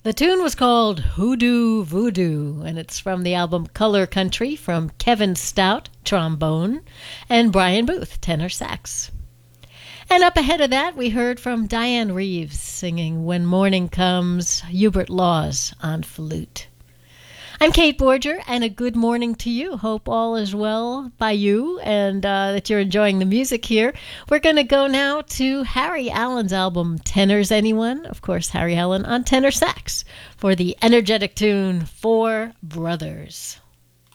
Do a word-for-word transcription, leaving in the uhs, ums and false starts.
The tune was called Hoodoo Voodoo, and it's from the album Color Country from Kevin Stout, trombone, and Brian Booth, tenor sax. And up ahead of that, we heard from Diane Reeves singing When Morning Comes, Hubert Laws on flute. I'm Kate Borger, and a good morning to you. Hope all is well by you and uh, that you're enjoying the music here. We're going to go now to Harry Allen's album, Tenors Anyone? Of course, Harry Allen on tenor sax for the energetic tune Four Brothers.